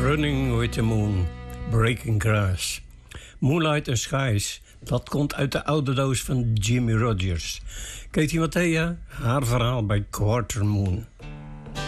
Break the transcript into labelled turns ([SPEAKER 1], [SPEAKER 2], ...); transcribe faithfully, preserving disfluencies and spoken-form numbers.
[SPEAKER 1] Running with the Moon, Breaking Grass. Moonlight and Skies, dat komt uit de oude doos van Jimmy Rogers. Katie Mattea, haar verhaal bij Quarter Moon.